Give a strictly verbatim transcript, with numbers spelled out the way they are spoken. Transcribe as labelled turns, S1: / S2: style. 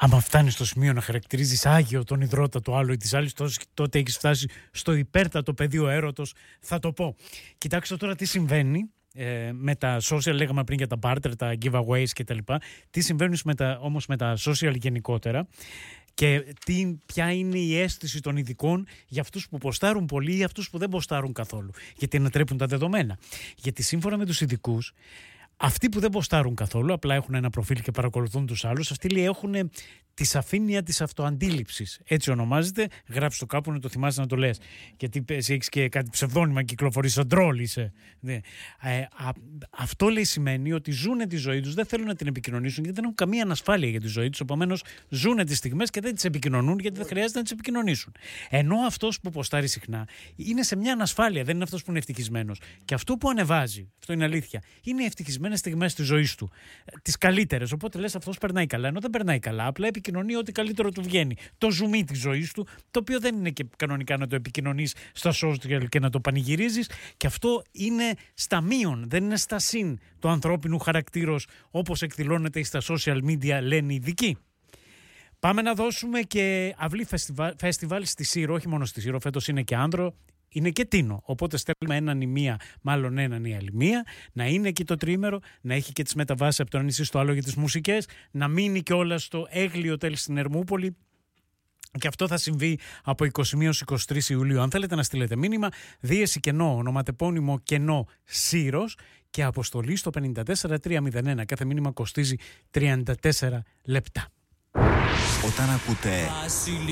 S1: άμα φτάνεις στο σημείο να χαρακτηρίζεις άγιο τον υδρότα του άλλου ή της άλλης, τότε έχεις φτάσει στο υπέρτατο πεδίο έρωτος, θα το πω. Κοιτάξτε τώρα τι συμβαίνει ε, με τα social, λέγαμε πριν για τα barter, τα giveaways κτλ. Τι συμβαίνει με τα, όμως με τα social γενικότερα και τι, ποια είναι η αίσθηση των ειδικών για αυτούς που ποστάρουν πολύ ή αυτούς που δεν ποστάρουν καθόλου. Γιατί ανατρέπουν τα δεδομένα. Γιατί σύμφωνα με τους ειδικούς, αυτοί που δεν ποστάρουν καθόλου, απλά έχουν ένα προφίλ και παρακολουθούν τους άλλους, αυτοί λέει έχουν τη σαφήνεια της αυτοαντίληψης. Έτσι ονομάζεται. Γράψει το κάπου να το θυμάσαι να το λες. Γιατί εσύ έχεις και κάτι ψευδόνυμα κυκλοφορείς, σαν τρόλ είσαι. Ναι. Ε, α, αυτό λέει σημαίνει ότι ζουν τη ζωή τους, δεν θέλουν να την επικοινωνήσουν γιατί δεν έχουν καμία ανασφάλεια για τη ζωή τους. Επομένως ζουν τις στιγμές και δεν τις επικοινωνούν γιατί δεν χρειάζεται να τις επικοινωνήσουν. Ενώ αυτός που ποστάρει συχνά είναι σε μια ανασφάλεια, δεν είναι αυτός που είναι ευτυχισμένος. Και αυτό που ανεβάζει, αυτό είναι αλήθεια, είναι οι ευτυχισμένες στιγμές της ζωής του. Τις καλύτερες. Οπότε λες αυτός περνάει καλά, ενώ δεν περνάει καλά. Απλά επικοινωνεί ό,τι καλύτερο του βγαίνει. Το ζουμί της ζωής του, το οποίο δεν είναι και κανονικά να το επικοινωνείς στα social και να το πανηγυρίζεις. Και αυτό είναι στα μείον, δεν είναι στα συν του ανθρώπινου χαρακτήρος, όπως εκδηλώνεται στα social media, λένε οι ειδικοί. Πάμε να δώσουμε και αυλή φεστιβάλ στη Σύρο, όχι μόνο στη Σύρο, φέτος είναι και Άνδρο. Είναι και Τίνο. Οπότε στέλνουμε έναν ή μία, μάλλον έναν ή άλλη μία, να είναι εκεί το τρίμερο, να έχει και τις μεταβάσεις από το ένα νησί στο άλλο για τις μουσικές, να μείνει και όλα στο Έγλιο Hotel στην Ερμούπολη. Και αυτό θα συμβεί από είκοσι μία έως είκοσι τρεις Ιουλίου. Αν θέλετε να στείλετε μήνυμα, δίεση κενό, ονοματεπώνυμο κενό Σύρος και αποστολή στο πέντε τέσσερα τρία μηδέν ένα. Κάθε μήνυμα κοστίζει τριάντα τέσσερα λεπτά.
S2: Όταν ακούτε